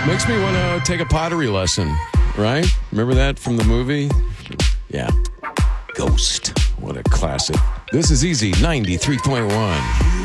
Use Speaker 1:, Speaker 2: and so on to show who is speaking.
Speaker 1: Makes me want to take a pottery lesson, right? Remember that from the movie? Yeah. Ghost. What a classic. This is Easy 93.1.